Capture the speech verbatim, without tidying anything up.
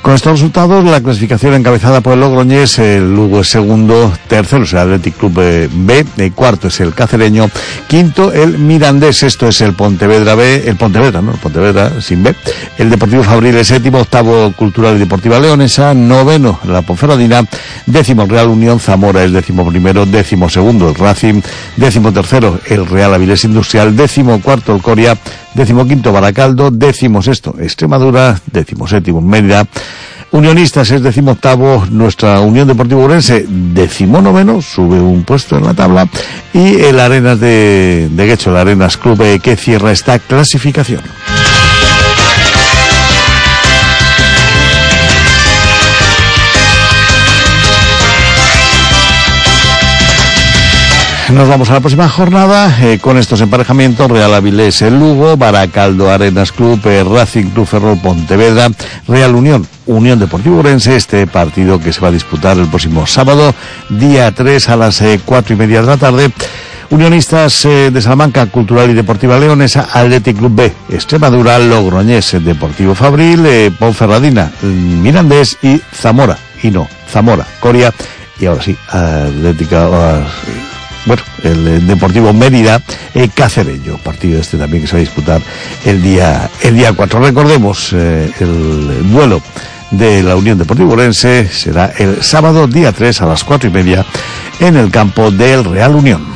Con estos resultados, la clasificación encabezada por el Logroñés, el Lugo es segundo, tercero es el Athletic Club B, el cuarto es el Cacereño, quinto el Mirandés, sexto es el Pontevedra B, el Pontevedra, ¿no? El Pontevedra sin B, el Deportivo Fabril es séptimo, octavo Cultural y Deportiva Leonesa, noveno la Ponferradina, décimo Real Unión, Zamora es décimo primero, décimo segundo el Racing, décimo tercero el Real Avilés Industrial, décimo cuarto el Coria, décimo quinto Baracaldo, décimo sexto Extremadura, décimo séptimo Mérida, Unionistas es décimo octavo, nuestra Unión Deportiva Ourense décimo noveno, sube un puesto en la tabla, y el Arenas de, de Guecho, el Arenas Club eh, que cierra esta clasificación. Nos vamos a la próxima jornada eh, con estos emparejamientos: Real Avilés el Lugo, Baracaldo Arenas Club, eh, Racing Club Ferrol Pontevedra, Real Unión Unión Deportiva Ourense, este partido que se va a disputar el próximo sábado, día tres a las eh, cuatro y media de la tarde. Unionistas eh, de Salamanca, Cultural y Deportiva Leonesa, Athletic Club B, Extremadura, Logroñés, Deportivo Fabril, eh, Ponferradina, Mirandés y Zamora, y no, Zamora, Coria, y ahora sí, Atlética... Uh, Bueno, el Deportivo Mérida, el Cacereño, partido este también que se va a disputar el día el día cuatro. Recordemos, eh, el duelo de la Unión Deportiva Ourense será el sábado día tres a las cuatro y media en el campo del Real Unión.